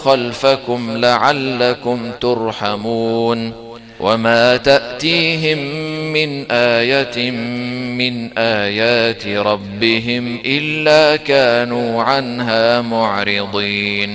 خلفكم لعلكم ترحمون وما تأتيهم من آية من آيات ربهم إلا كانوا عنها معرضين